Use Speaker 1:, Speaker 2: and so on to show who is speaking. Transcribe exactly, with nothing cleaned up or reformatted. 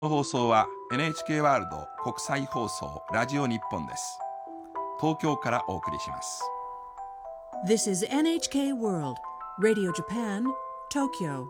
Speaker 1: 放送は エヌエイチケー ワールド国際放送ラジオ日本です。東京からお送りします。
Speaker 2: This is エヌエイチケー World Radio Japan, Tokyo.